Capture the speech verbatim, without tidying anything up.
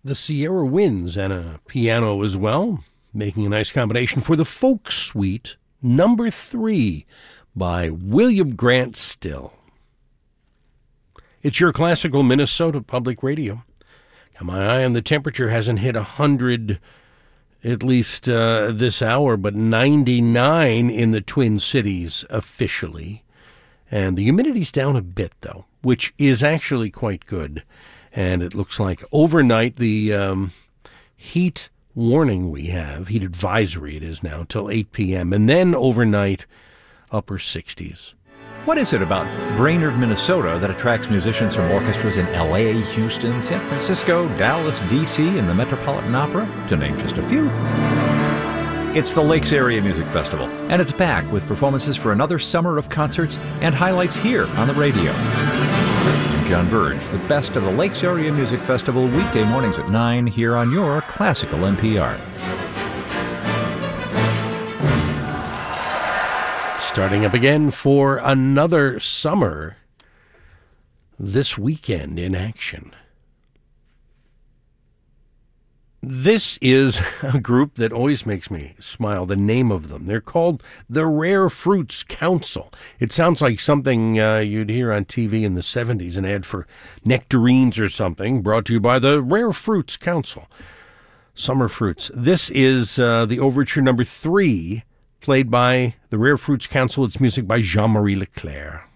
the Sierra Winds and a piano as well, making a nice combination for the Folk Suite, number three, by William Grant Still. It's your classical Minnesota Public Radio. Got my eye on the temperature, hasn't hit one hundred at least uh, this hour, but ninety-nine in the Twin Cities officially. And the humidity's down a bit, though, which is actually quite good. And it looks like overnight the um, heat warning we have, heat advisory it is now, till eight p.m., and then overnight upper sixties. What is it about Brainerd, Minnesota that attracts musicians from orchestras in L A, Houston, San Francisco, Dallas, D C, and the Metropolitan Opera, to name just a few? It's the Lakes Area Music Festival, and it's back with performances for another summer of concerts and highlights here on the radio. I'm John Burge, the best of the Lakes Area Music Festival, weekday mornings at nine here on your classical N P R. Starting up again for another summer this weekend in action. This is a group that always makes me smile, the name of them. They're called the Rare Fruits Council. It sounds like something uh, you'd hear on T V in the seventies, an ad for nectarines or something, brought to you by the Rare Fruits Council. Summer Fruits. This is uh, the overture number three, played by the Rare Fruits Council. It's music by Jean-Marie Leclerc.